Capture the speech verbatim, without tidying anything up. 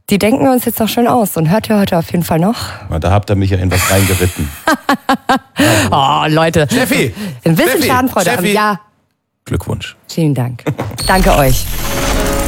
Die denken wir uns jetzt noch schön aus. Und hört ihr heute auf jeden Fall noch? Na, da habt ihr mich ja in was reingeritten. Oh, Leute. Steffi! Ein bisschen Steffi, Schadenfreude haben. Steffi. Ja. Glückwunsch. Vielen Dank. Danke euch.